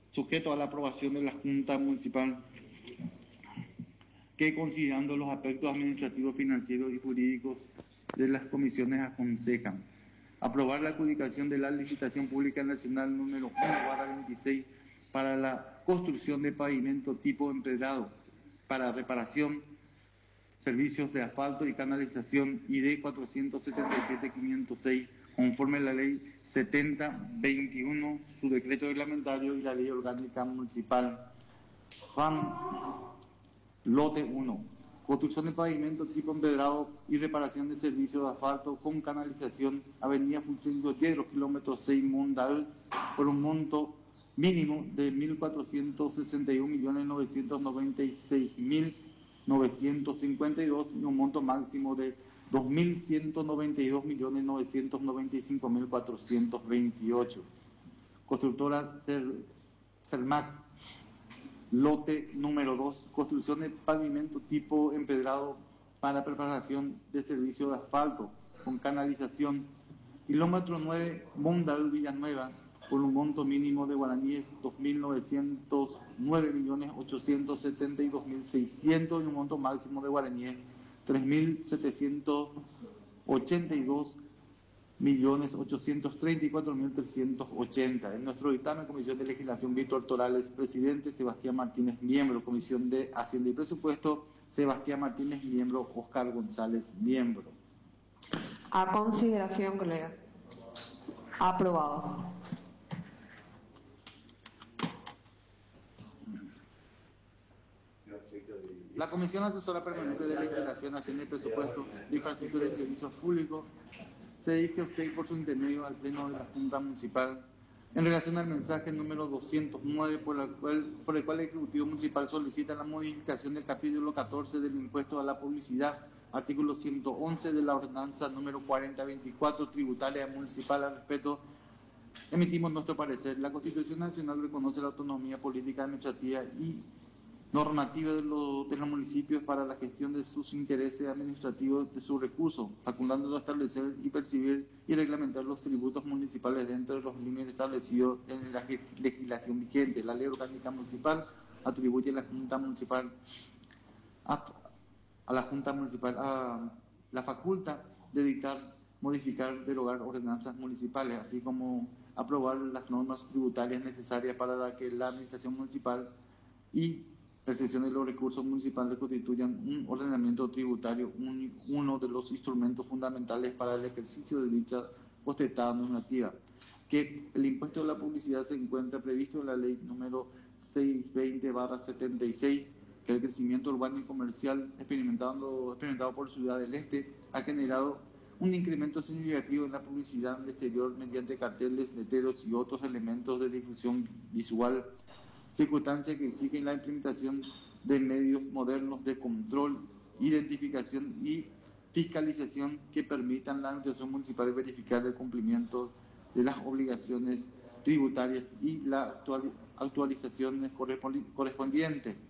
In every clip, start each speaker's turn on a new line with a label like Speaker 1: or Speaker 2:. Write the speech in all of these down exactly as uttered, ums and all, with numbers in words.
Speaker 1: sujeto a la aprobación de la Junta Municipal, que considerando los aspectos administrativos, financieros y jurídicos de las comisiones aconsejan aprobar la adjudicación de la licitación pública nacional número uno barra veintiséis para la construcción de pavimento tipo empedrado para reparación, servicios de asfalto y canalización I D cuatrocientos setenta y siete quinientos seis, conforme a la ley setenta veintiuno, su decreto reglamentario y la ley orgánica municipal. Juan, lote uno. Construcción de pavimento tipo empedrado y reparación de servicios de asfalto con canalización, avenida Función Gutiérrez, kilómetro seis, Mondal, por un monto mínimo de mil cuatrocientos sesenta y un millones novecientos noventa y seis mil novecientos cincuenta y dos y un monto máximo de dos mil ciento noventa y dos millones novecientos noventa y cinco mil cuatrocientos veintiocho. Constructora Cermac, lote número dos, construcción de pavimento tipo empedrado para preparación de servicio de asfalto con canalización, kilómetro nueve, Mondal, Villanueva, por un monto mínimo de guaraníes dos mil novecientos nueve millones ochocientos setenta y dos mil seiscientos y un monto máximo de guaraníes tres mil setecientos ochenta y dos millones ochocientos treinta y cuatro mil trescientos ochenta. En nuestro dictamen, Comisión de Legislación, Víctor Torales, presidente; Sebastián Martínez, miembro; Comisión de Hacienda y Presupuesto, Sebastián Martínez, miembro; Oscar González, miembro.
Speaker 2: A consideración, colega. Aprobado.
Speaker 1: La Comisión Asesora Permanente de Legislación, Hacienda y Presupuesto, de Infraestructura y Servicios Públicos, se dirige a usted por su intermedio al Pleno de la Junta Municipal en relación al mensaje número doscientos nueve, por, la cual, por el cual el Ejecutivo Municipal solicita la modificación del capítulo catorce del impuesto a la publicidad, artículo ciento once de la ordenanza número cuarenta veinticuatro tributaria municipal. Al respecto, emitimos nuestro parecer. La Constitución Nacional reconoce la autonomía política, administrativa y normativa de los, de los municipios para la gestión de sus intereses administrativos de sus recursos, facultando a establecer y percibir y reglamentar los tributos municipales dentro de los límites establecidos en la legislación vigente. La ley orgánica municipal atribuye a la Junta Municipal a, a la Junta Municipal a la facultad de dictar, modificar, derogar ordenanzas municipales, así como aprobar las normas tributarias necesarias para la que la administración municipal y percepción de los recursos municipales constituyan un ordenamiento tributario, un, uno de los instrumentos fundamentales para el ejercicio de dicha potestad normativa. Que el impuesto de la publicidad se encuentra previsto en la ley número seiscientos veinte barra setenta y seis, que el crecimiento urbano y comercial experimentado, experimentado por Ciudad del Este ha generado un incremento significativo en la publicidad del exterior mediante carteles, letreros y otros elementos de difusión visual, circunstancia que exigen la implementación de medios modernos de control, identificación y fiscalización que permitan la administración municipal verificar el cumplimiento de las obligaciones tributarias y las actualizaciones correspondientes.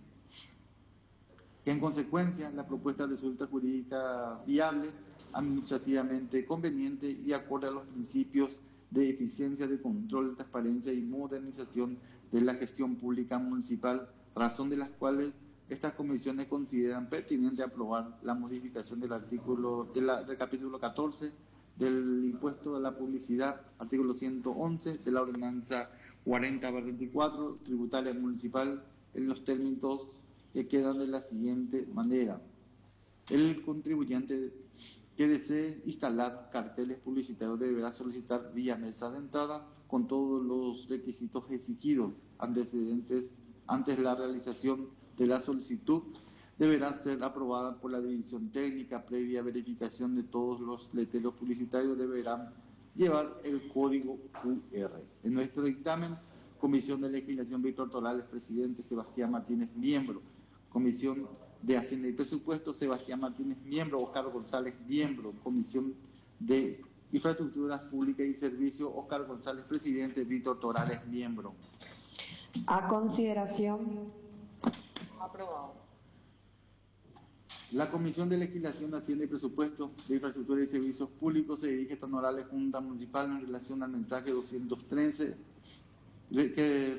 Speaker 1: En consecuencia, la propuesta resulta jurídica viable, administrativamente conveniente y acorde a los principios de eficiencia, de control, transparencia y modernización de la gestión pública municipal, razón de las cuales estas comisiones consideran pertinente aprobar la modificación del artículo de la, del capítulo catorce del impuesto a la publicidad, artículo ciento once de la ordenanza cuarenta barra veinticuatro tributaria municipal, en los términos que quedan de la siguiente manera. El contribuyente que desee instalar carteles publicitarios deberá solicitar vía mesa de entrada con todos los requisitos exigidos antecedentes antes de la realización de la solicitud. Deberá ser aprobada por la división técnica. Previa verificación de todos los letreros publicitarios deberán llevar el código Q R. En nuestro dictamen, Comisión de Legislación, Víctor Torales, presidente; Sebastián Martínez, miembro; Comisión de Hacienda y Presupuesto, Sebastián Martínez, miembro; Oscar González, miembro; Comisión de Infraestructuras Públicas y Servicios, Oscar González, presidente; Víctor Torales, miembro.
Speaker 2: A consideración. Aprobado.
Speaker 1: La Comisión de Legislación, Hacienda y Presupuesto, de Infraestructura y Servicios Públicos se dirige a esta honorable Junta Municipal en relación al mensaje doscientos trece que